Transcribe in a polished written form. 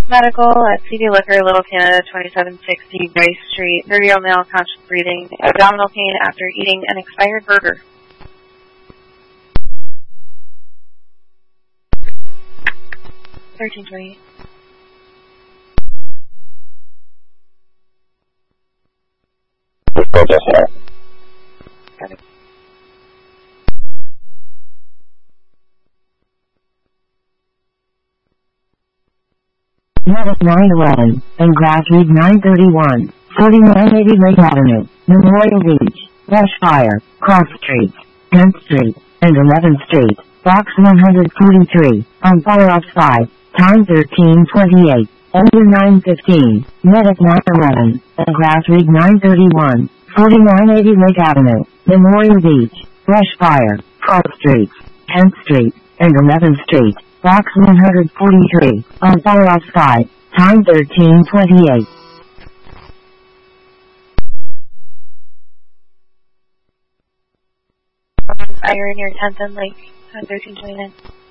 Medical at CD Liquor, Little Canada, 2760 Rice Street. 30-year-old male, conscious breathing, abdominal pain after eating an expired burger. $13.28. Got it. Medic 911, and Grassweed 931, 4980 Lake Avenue, Memorial Beach, Rushfire, Cross Street, 10th Street, and 11th Street, Box 143, on fire off 5, time 1328, engine 915, Medic 911, and Grassweed 931, 4980 Lake Avenue, Memorial Beach, Rushfire, Cross Street, 10th Street, and 11th Street, Box 143, on fire off 5, time 1328. Fire near 10th and Lake, 1329.